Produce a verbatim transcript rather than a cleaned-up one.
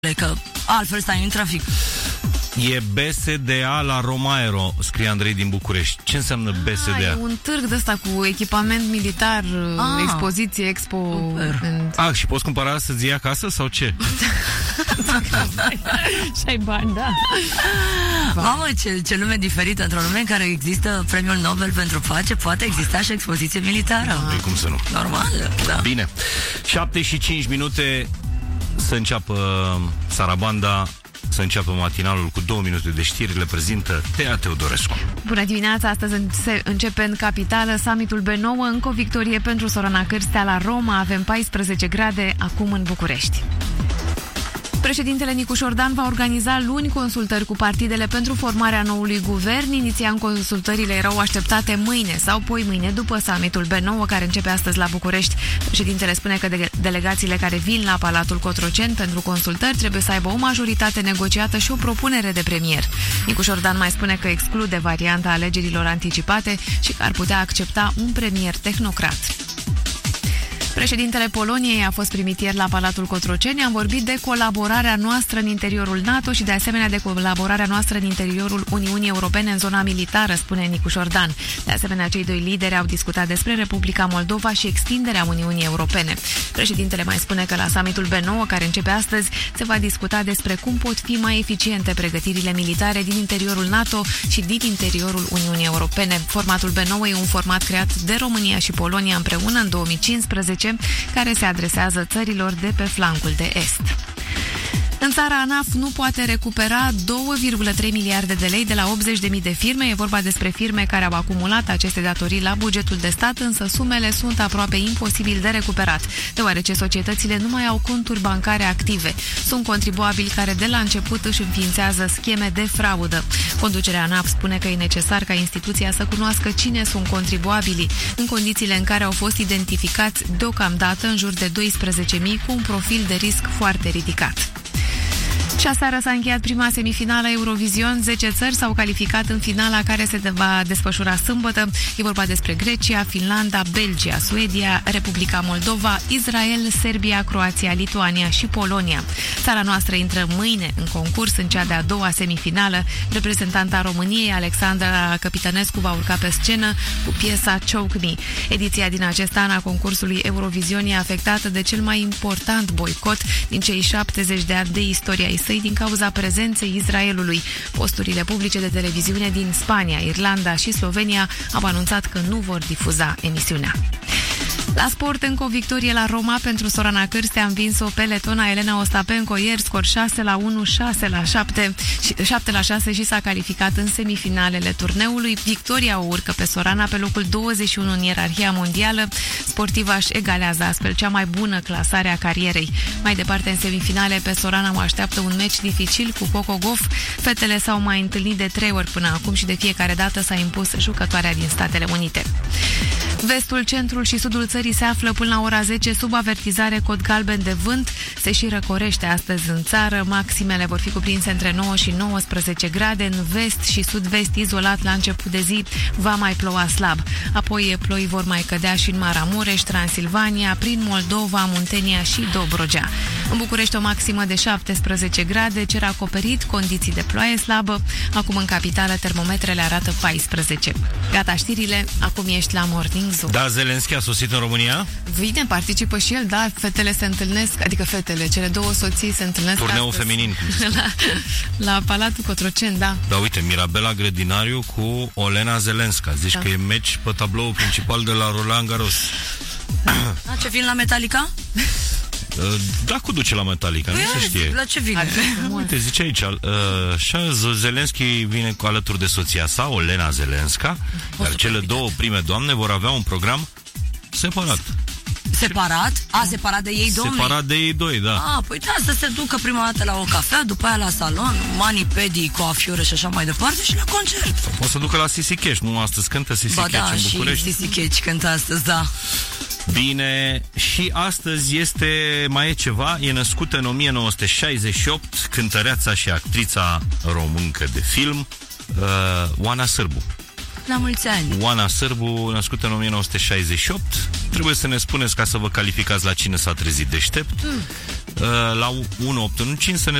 că altfel stai în trafic. E B S D A la Romaero, scrie Andrei din București. Ce înseamnă B S D A? Ah, e un târg de ăsta cu echipament militar, ah, expoziție, expo. And... Ah, și poți cumpăra să-ți iei acasă sau ce? Și ai bani, da. Mamă, ce, ce lume diferită. Într-o lume în care există premiul Nobel pentru pace, poate exista și expoziție militară. Păi cum să nu? Normal, da. Bine, șapte și cinci minute să înceapă Sarabanda, să înceapă matinalul cu două minute de știri. Le prezintă Tea Teodorescu. Bună dimineața! Astăzi se începe în capitală summitul B nouă, încă o victorie pentru Sorana Cârstea la Roma. Avem paisprezece grade acum în București. Președintele Nicu Șordan va organiza luni consultări cu partidele pentru formarea noului guvern. Inițial, consultările erau așteptate mâine sau poi mâine după summitul B nouă, care începe astăzi la București. Președintele spune că de- delegațiile care vin la Palatul Cotroceni pentru consultări trebuie să aibă o majoritate negociată și o propunere de premier. Nicu Șordan mai spune că exclude varianta alegerilor anticipate și că ar putea accepta un premier tehnocrat. Președintele Poloniei a fost primit ieri la Palatul Cotroceni. Am vorbit de colaborarea noastră în interiorul NATO și de asemenea de colaborarea noastră în interiorul Uniunii Europene în zona militară, spune Nicu Șordan. De asemenea, cei doi lideri au discutat despre Republica Moldova și extinderea Uniunii Europene. Președintele mai spune că la summitul B nouă, care începe astăzi, se va discuta despre cum pot fi mai eficiente pregătirile militare din interiorul NATO și din interiorul Uniunii Europene. Formatul B nouă e un format creat de România și Polonia împreună în două mii cincisprezece, care se adresează țărilor de pe flancul de est. În țara, ANAF nu poate recupera două virgulă trei miliarde de lei de la optzeci de mii de firme. E vorba despre firme care au acumulat aceste datorii la bugetul de stat, însă sumele sunt aproape imposibil de recuperat, deoarece societățile nu mai au conturi bancare active. Sunt contribuabili care de la început își înființează scheme de fraudă. Conducerea ANAF spune că e necesar ca instituția să cunoască cine sunt contribuabilii, în condițiile în care au fost identificați deocamdată în jur de doisprezece mii cu un profil de risc foarte ridicat. Și aseară s-a încheiat prima semifinală Eurovision. zece țări s-au calificat în finala care se va desfășura sâmbătă. E vorba despre Grecia, Finlanda, Belgia, Suedia, Republica Moldova, Israel, Serbia, Croația, Lituania și Polonia. Țara noastră intră mâine în concurs în cea de-a doua semifinală. Reprezentanta României, Alexandra Căpitănescu, va urca pe scenă cu piesa Choke Me. Ediția din acest an a concursului Eurovision e afectată de cel mai important boicot din cei șaptezeci de ani de istoria ei din cauza prezenței Israelului. Posturile publice de televiziune din Spania, Irlanda și Slovenia au anunțat că nu vor difuza emisiunea. La sport, încă o victorie la Roma pentru Sorana Cârstea. A învins-o pe letona Elena Ostapenko ieri, scor șase la unu, șase la șapte și șapte la șase și s-a calificat în semifinalele turneului. Victoria o urcă pe Sorana pe locul douăzeci și unu în ierarhia mondială. Sportiva își egalează astfel cea mai bună clasare a carierei. Mai departe, în semifinale, pe Sorana o așteaptă un meci dificil cu Coco Gauff. Fetele s-au mai întâlnit de trei ori până acum și de fiecare dată s-a impus jucătoarea din Statele Unite. Vestul, centrul și sudul țării se află până la ora zece sub avertizare cod galben de vânt. Se și răcorește astăzi în țară. Maximele vor fi cuprinse între nouă și nouăsprezece grade. În vest și sud-vest, izolat la început de zi, va mai ploua slab. Apoi ploi vor mai cădea și în Maramureș, Transilvania, prin Moldova, Muntenia și Dobrogea. În București o maximă de șaptesprezece grade, cer acoperit, condiții de ploaie slabă. Acum în capitală termometrele arată paisprezece. Gata știrile, acum ești la Morning Zoo. Da, Zelenski a sosit în România? Vine, participă și el, da, fetele se întâlnesc, adică fetele, cele două soții se întâlnesc Turneul astăzi, feminin, cum se la, la Palatul Cotroceni, da. Da, uite, Mirabela Grădinariu cu Olena Zelenska. Zici da. Că e meci pe tabloul principal de la Roland Garros. Da, ce vin la Metallica? Da, cu duce la Metallica, păi nu se știe. La ce vine? Uite, zice aici, uh, Zelenski vine cu alături de soția sa, Olena Zelenska, dar cele două prime doamne vor avea un program separat. Separat? A, separat de ei, domnule? Separat de ei doi, da. A, păi da, să se ducă prima dată la o cafea, după aia la salon, mani-pedii, coafiură și așa mai departe și la concert. Sau poate să ducă la Sisi Cash, nu? Astăzi cântă Sisi Cash da, în București. Ba da, și Sisi Cash cântă astăzi, da. Bine, și astăzi este, mai e ceva, e născută în o mie nouă sute șaizeci și opt cântăreața și actrița româncă de film, uh, Oana Sârbu. La mulți ani. Oana Sârbu, născută în o mie nouă sute șaizeci și opt, trebuie să ne spuneți, ca să vă calificați la cine s-a trezit deștept. Mm. La unu opt unu cinci să ne